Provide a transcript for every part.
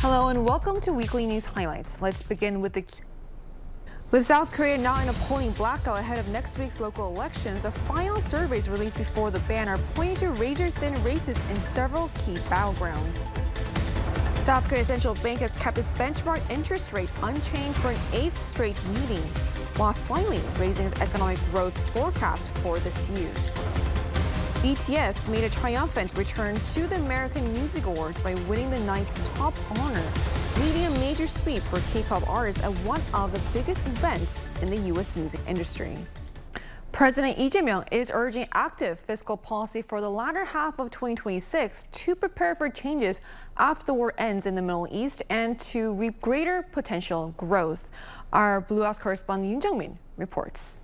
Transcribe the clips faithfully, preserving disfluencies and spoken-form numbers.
Hello and welcome to Weekly News Highlights. Let's begin with the With South Korea now in a polling blackout ahead of next week's local elections, the final surveys released before the ban are pointing to razor-thin races in several key battlegrounds. South Korea's central bank has kept its benchmark interest rate unchanged for an eighth straight meeting, while slightly raising its economic growth forecast for this year. B T S made a triumphant return to the American Music Awards by winning the night's top honor, leading a major sweep for K-pop artists at one of the biggest events in the U S music industry. President Lee Jae-myung is urging active fiscal policy for the latter half of twenty twenty-six to prepare for changes after the war ends in the Middle East and to reap greater potential growth. Our Blue House correspondent Yoon Jung-min reports.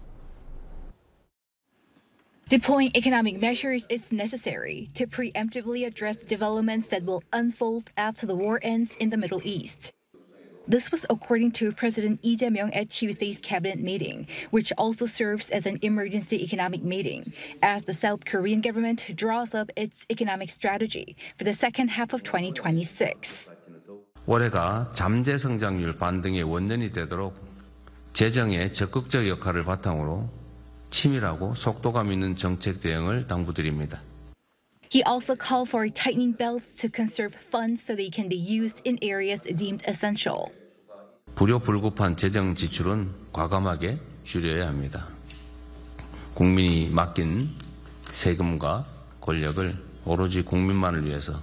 Deploying economic measures is necessary to preemptively address developments that will unfold after the war ends in the Middle East. This was according to President Lee Jae-myung at Tuesday's cabinet meeting, which also serves as an emergency economic meeting, as the South Korean government draws up its economic strategy for the second half of twenty twenty-six. 올해가 잠재 성장률 반등의 원년이 되도록 재정의 적극적 역할을 바탕으로 치밀하고 속도감 있는 정책 대응을 당부드립니다. He also called for tightening belts to conserve funds so they can be used in areas deemed essential. 불효불급한 재정 지출은 과감하게 줄여야 합니다. 국민이 맡긴 세금과 권력을 오로지 국민만을 위해서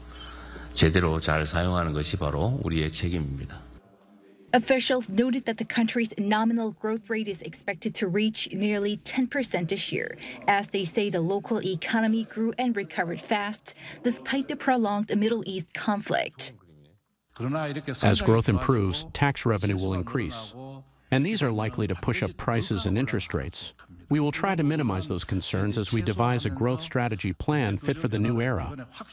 제대로 잘 사용하는 것이 바로 우리의 책임입니다. Officials noted that the country's nominal growth rate is expected to reach nearly ten percent this year, as they say the local economy grew and recovered fast despite the prolonged Middle East conflict. As growth improves, tax revenue will increase, and these are likely to push up prices and interest rates. We will try to minimize those concerns as we devise a growth strategy plan fit for the new era.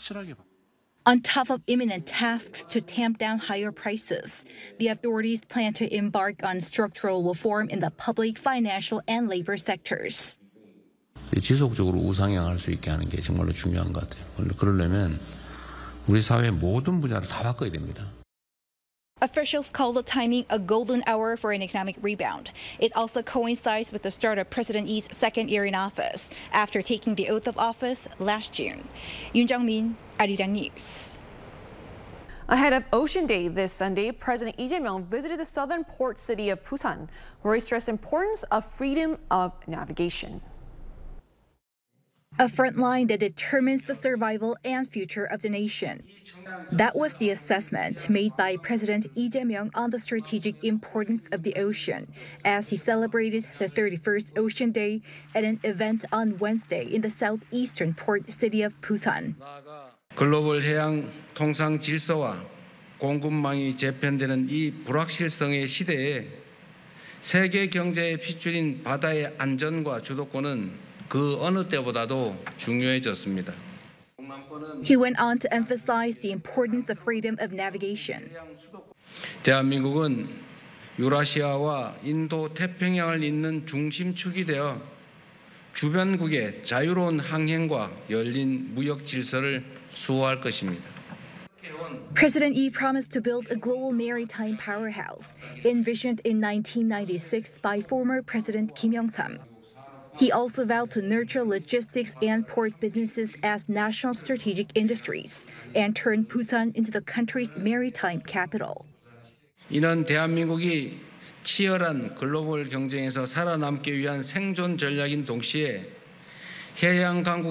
On top of imminent tasks to tamp down higher prices, the authorities plan to embark on structural reform in the public, financial, and labor sectors. 지속적으로 우상향할 수 있게 하는 게 정말로 중요한 것 같아요. 그러려면 우리 사회의 모든 분야를 다 바꿔야 됩니다. Officials call the timing a golden hour for an economic rebound. It also coincides with the start of President Lee's second year in office after taking the oath of office last June. Yoon Jung-min, Arirang News. Ahead of Ocean Day this Sunday, President Lee Jae-myung visited the southern port city of Busan, where he stressed the importance of freedom of navigation. A front line that determines the survival and future of the nation. That was the assessment made by President Lee Jae-myung on the strategic importance of the ocean as he celebrated the thirty-first Ocean Day at an event on Wednesday in the southeastern port city of Busan. 글로벌 해양 통상 질서와 공급망이 재편되는 이 불확실성의 시대에 세계 경제의 핏줄인 바다의 안전과 주도권은 그 어느 때보다도 중요해졌습니다. He went on to emphasize the importance of freedom of navigation. 대한민국은 유라시아와 인도 태평양을 잇는 중심축이 되어 주변국의 자유로운 항행과 열린 무역 질서를 수호할 것입니다. President Lee promised to build a global maritime powerhouse, envisioned in nineteen ninety-six by former President Kim Il-sung. He also vowed to nurture logistics and port businesses as national strategic industries and turn Busan into the country's maritime capital. 이는 대한민국이 치열한 글로벌 경쟁에서 살아남기 위한 생존 전략인 동시에 해양 강국